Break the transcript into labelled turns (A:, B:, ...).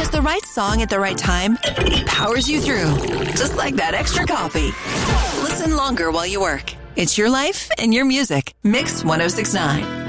A: Because the right song at the right time powers you through. Just like that extra coffee. Listen longer while you work. It's your life and your music. Mix 1069.